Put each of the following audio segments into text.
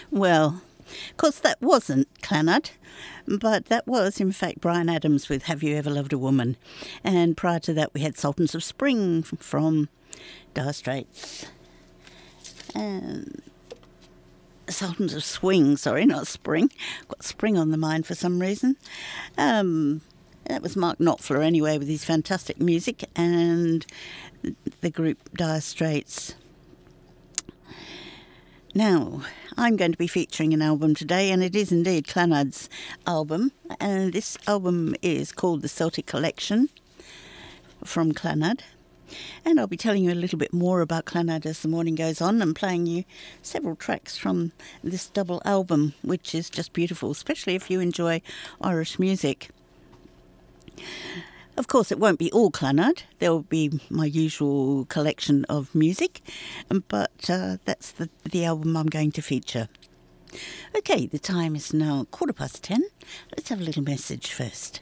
Well, of course that wasn't Clannad, but that was in fact Bryan Adams with Have You Ever Loved a Woman? And prior to that we had Sultans of Spring from Dire Straits. And Sultans of Swing, sorry, not Spring. Got Spring on the mind for some reason. That was Mark Knopfler anyway with his fantastic music and the group Dire Straits. Now, I'm going to be featuring an album today, and it is indeed Clannad's album. And this album is called The Celtic Collection from Clannad. And I'll be telling you a little bit more about Clannad as the morning goes on and playing you several tracks from this double album, which is just beautiful, especially if you enjoy Irish music. Of course, it won't be all Clannad. There will be my usual collection of music, but that's the album I'm going to feature. Okay, the time is now 10:15. Let's have a little message first.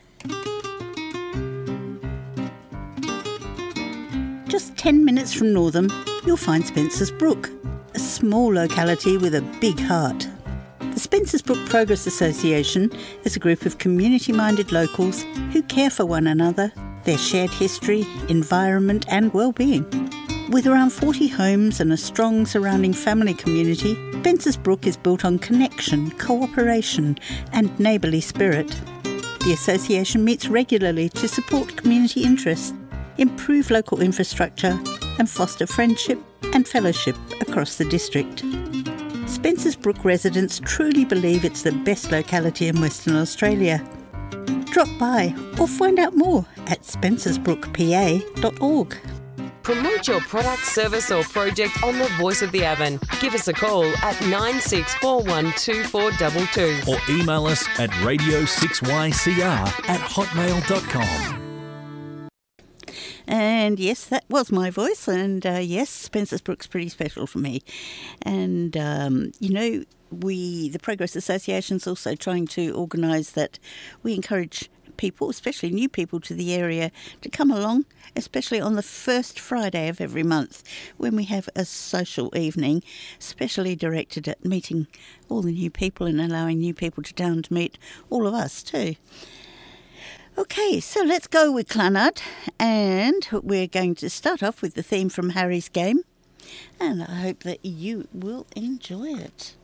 Just 10 minutes from Northam, you'll find Spencer's Brook, a small locality with a big heart. The Spencer's Brook Progress Association is a group of community-minded locals who care for one another, their shared history, environment and well-being. With around 40 homes and a strong surrounding family community, Spencer's Brook is built on connection, cooperation and neighbourly spirit. The association meets regularly to support community interests, improve local infrastructure and foster friendship and fellowship across the district. Spencer's Brook residents truly believe it's the best locality in Western Australia. Drop by or find out more at spencersbrookpa.org. Promote your product, service or project on the Voice of the Avon. Give us a call at 96412422 or email us at radio6ycr@hotmail.com. And yes, that was my voice, and yes, Spencer's Brook's pretty special for me. And, the Progress Association's also trying to organise that we encourage people, especially new people to the area, to come along, especially on the first Friday of every month when we have a social evening, specially directed at meeting all the new people and allowing new people to town to meet all of us too. Okay, so let's go with Clannad, and we're going to start off with the theme from Harry's Game, and I hope that you will enjoy it.